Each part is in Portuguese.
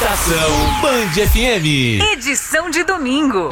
Estação Band FM. Edição de domingo.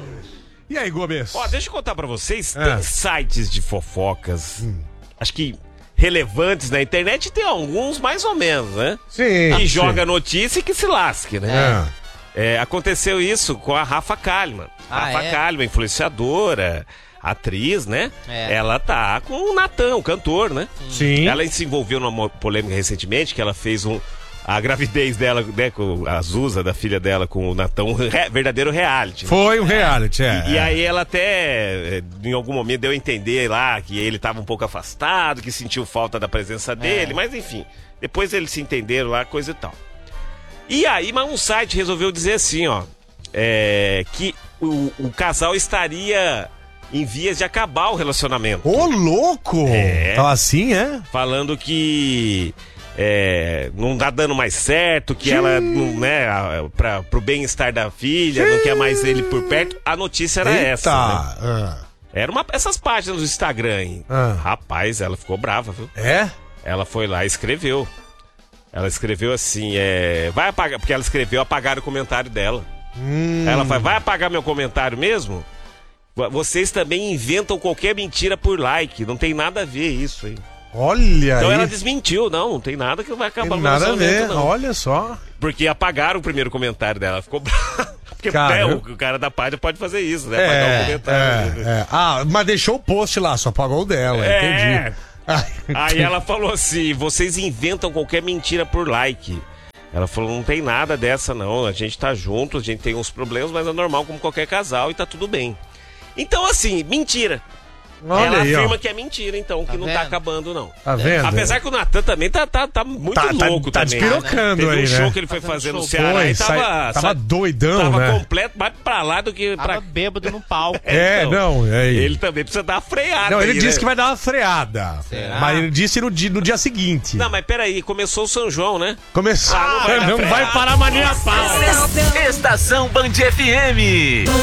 E aí, Gomes? Ó, deixa eu contar pra vocês, tem sites de fofocas, acho que relevantes na internet, tem alguns mais ou menos, né? Sim. Que joga notícia e que se lasque, né? Aconteceu isso com a Rafa Kalimann. Rafa Kalimann, influenciadora, atriz, né? Ela tá com o Natan, o cantor, né? Sim. Ela se envolveu numa polêmica recentemente, que ela fez a gravidez dela, né, com a Azusa, da filha dela, com o Natan, verdadeiro reality. Foi um reality, E aí ela até, em algum momento, deu a entender lá que ele tava um pouco afastado, que sentiu falta da presença dele, mas enfim, depois eles se entenderam lá, coisa e tal. E aí, mas um site resolveu dizer assim, ó, que o casal estaria em vias de acabar o relacionamento. Ô, louco! Então assim, Falando que não tá dando mais certo, que ela, não, né, pro bem-estar da filha, não quer mais ele por perto. A notícia era essa, né? Era essas páginas do Instagram, hein? Rapaz, ela ficou brava, viu? Ela foi lá e escreveu. Ela escreveu assim, vai apagar, porque ela escreveu, apagaram o comentário dela. Ela falou, vai apagar meu comentário mesmo? Vocês também inventam qualquer mentira por like, não tem nada a ver isso aí. Olha então aí. Ela desmentiu, não tem nada que vai acabar Tem no nada a ver, relacionamento, não. olha só. Porque apagaram o primeiro comentário dela, ficou brava. Porque o cara da página pode fazer isso, né? Apagar o comentário. Mas deixou o post lá, só apagou o dela, entendi. Aí ela falou assim, vocês inventam qualquer mentira por like. Ela falou, não tem nada dessa não, a gente tá junto, a gente tem uns problemas, mas é normal como qualquer casal e tá tudo bem. Então assim, mentira. Olha ela aí, afirma que é mentira, então, que não tá acabando, não. Tá vendo? Apesar que o Natan também tá muito louco tá também. despirocando né? aí, Teve um show né? que ele foi fazer no Ceará e tava doidão, tava né? completo, mais pra lá do que pra... Tava bêbado no palco. Ele também precisa dar uma freada. Não, ele aí, disse né? que vai dar uma freada. Será? Mas ele disse no dia seguinte. Não, mas peraí, começou o São João, né? Começou. não vai não vai parar mais nem a pau. Estação Band FM.